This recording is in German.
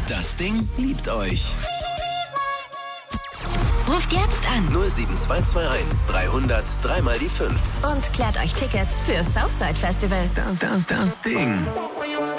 Das Ding liebt euch. Ruft jetzt an 07221 300 3 × 5 und klärt euch Tickets für Southside Festival. Das Ding.